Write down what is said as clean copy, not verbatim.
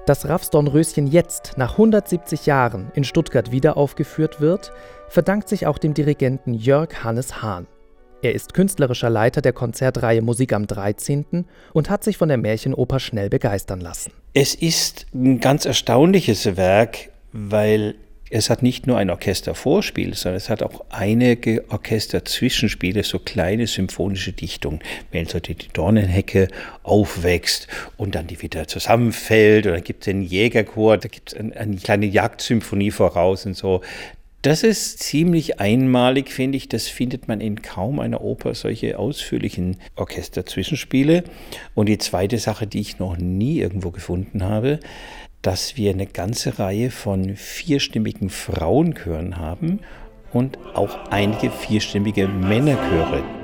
Dass Ralphs Dornröschen jetzt, nach 170 Jahren, in Stuttgart wiederaufgeführt wird, verdankt sich auch dem Dirigenten Jörg Hannes Hahn. Er ist künstlerischer Leiter der Konzertreihe Musik am 13. und hat sich von der Märchenoper schnell begeistern lassen. Es ist ein ganz erstaunliches Werk, weil es hat nicht nur ein Orchestervorspiel, sondern es hat auch einige Orchesterzwischenspiele, so kleine symphonische Dichtungen. Wenn so die Dornenhecke aufwächst und dann die wieder zusammenfällt, oder gibt es einen Jägerchor, da gibt es eine kleine Jagdsymphonie voraus und so. Das ist ziemlich einmalig, finde ich. Das findet man in kaum einer Oper, solche ausführlichen Orchesterzwischenspiele. Und die zweite Sache, die ich noch nie irgendwo gefunden habe, dass wir eine ganze Reihe von vierstimmigen Frauenchören haben und auch einige vierstimmige Männerchöre.